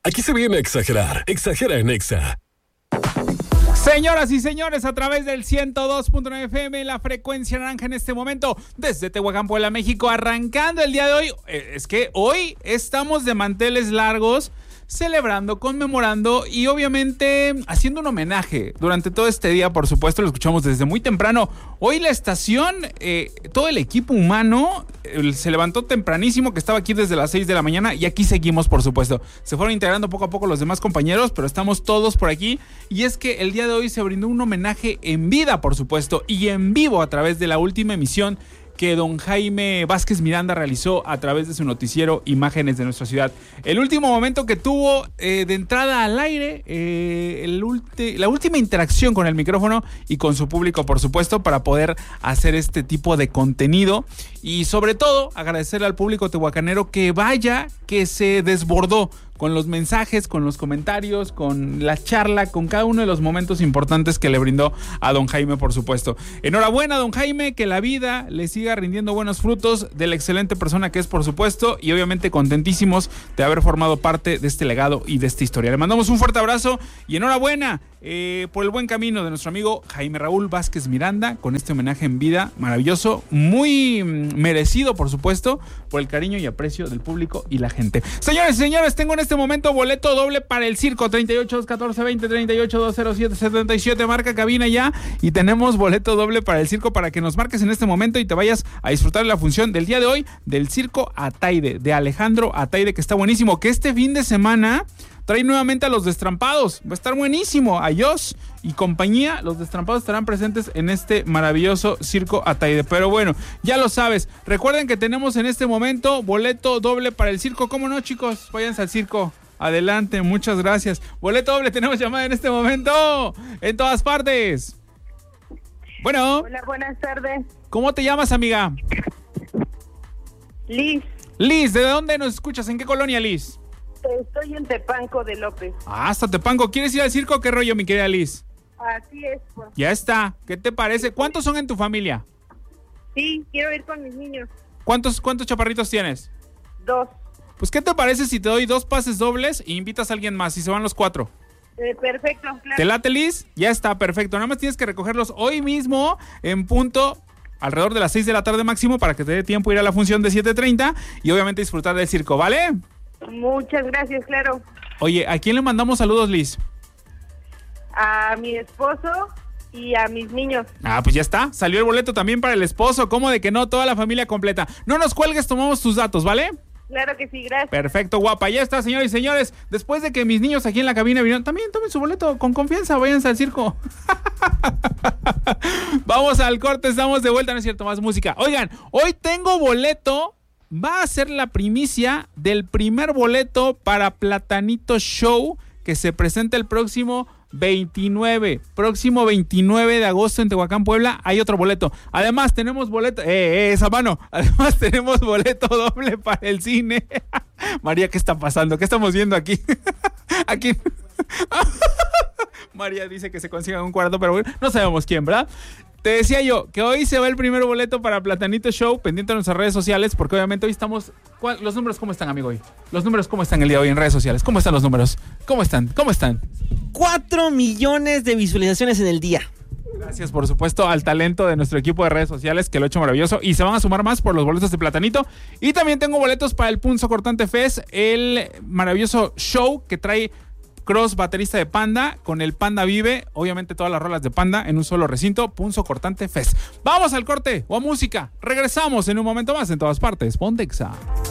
Aquí se viene a exagerar. Exagera en Exa. Señoras y señores, a través del 102.9 FM, la frecuencia naranja en este momento, desde Tehuacán, Puebla, México, arrancando el día de hoy. Es que hoy estamos de manteles largos, celebrando, conmemorando y obviamente haciendo un homenaje durante todo este día. Por supuesto, lo escuchamos desde muy temprano. Hoy la estación, todo el equipo humano se levantó tempranísimo, que estaba aquí desde las 6 de la mañana, y aquí seguimos, por supuesto. Se fueron integrando poco a poco los demás compañeros, pero estamos todos por aquí. Y es que el día de hoy se brindó un homenaje en vida, por supuesto, y en vivo a través de la última emisión que don Jaime Vázquez Miranda realizó a través de su noticiero Imágenes de Nuestra Ciudad. El último momento que tuvo de entrada al aire, la última interacción con el micrófono y con su público, por supuesto, para poder hacer este tipo de contenido. Y sobre todo, agradecerle al público tehuacanero que se desbordó con los mensajes, con los comentarios, con la charla, con cada uno de los momentos importantes que le brindó a don Jaime, por supuesto. Enhorabuena, don Jaime, que la vida le siga rindiendo buenos frutos de la excelente persona que es, por supuesto, y obviamente contentísimos de haber formado parte de este legado y de esta historia. Le mandamos un fuerte abrazo y enhorabuena por el buen camino de nuestro amigo Jaime Raúl Vázquez Miranda, con este homenaje en vida maravilloso, muy merecido, por supuesto, por el cariño y aprecio del público y la gente. Señores y señores, tengo en este momento boleto doble para el circo. 38 214 20 38 207 77, marca cabina ya, y tenemos boleto doble para el circo para que nos marques en este momento y te vayas a disfrutar de la función del día de hoy del circo Ataide, de Alejandro Ataide, que está buenísimo, que este fin de semana trae nuevamente a los Destrampados. Va a estar buenísimo. A Josh y compañía, los Destrampados estarán presentes en este maravilloso circo Ataide. Pero bueno, ya lo sabes. Recuerden que tenemos en este momento boleto doble para el circo. ¿Cómo no, chicos? Váyanse al circo. Adelante, muchas gracias. Boleto doble, tenemos llamada en este momento. En todas partes. Bueno. Hola, buenas tardes. ¿Cómo te llamas, amiga? Liz. Liz, ¿de dónde nos escuchas? ¿En qué colonia, Liz? Estoy en Tepanco de López. Hasta Tepanco. ¿Quieres ir al circo? ¿Qué rollo, mi querida Liz? Así es. Pues. Ya está. ¿Qué te parece? ¿Cuántos son en tu familia? Sí, quiero ir con mis niños. ¿Cuántos chaparritos tienes? 2. Pues, ¿qué te parece si te doy 2 pases dobles e invitas a alguien más y se van los 4? Perfecto, claro. ¿Te late, Liz? Ya está, perfecto. Nada más tienes que recogerlos hoy mismo en punto, alrededor de las 6 de la tarde máximo, para que te dé tiempo ir a la función de 7:30 y obviamente disfrutar del circo, ¿vale? Muchas gracias, claro. Oye, ¿a quién le mandamos saludos, Liz? A mi esposo y a mis niños. Ah, pues ya está. Salió el boleto también para el esposo. ¿Cómo de que no? Toda la familia completa. No nos cuelgues, tomamos tus datos, ¿vale? Claro que sí, gracias. Perfecto, guapa. Ya está, señores y señores. Después de que mis niños aquí en la cabina vinieron, también tomen su boleto con confianza. Váyanse al circo. Vamos al corte, estamos de vuelta. No es cierto, más música. Oigan, hoy tengo boleto. Va a ser la primicia del primer boleto para Platanito Show, que se presenta el próximo 29 de agosto en Tehuacán, Puebla. Hay otro boleto. Además tenemos boleto, esa mano. Además tenemos boleto doble para el cine. María, ¿qué está pasando? ¿Qué estamos viendo aquí? Aquí. María dice que se consiga un cuarto, pero bueno, no sabemos quién, ¿verdad? Te decía yo que hoy se va el primer boleto para Platanito Show, pendiente de nuestras redes sociales, porque obviamente hoy estamos... ¿Los números cómo están, amigo, hoy? ¿Los números cómo están el día de hoy en redes sociales? ¿Cómo están los números? ¿Cómo están? 4 millones de visualizaciones en el día. Gracias, por supuesto, al talento de nuestro equipo de redes sociales, que lo ha hecho maravilloso. Y se van a sumar más por los boletos de Platanito. Y también tengo boletos para el Punzo Cortante Fest, el maravilloso show que trae Cross, baterista de Panda, con el Panda Vive, obviamente todas las rolas de Panda en un solo recinto, Punzo Cortante Fest. Vamos al corte o a música. Regresamos en un momento más en todas partes. Ponte Exa.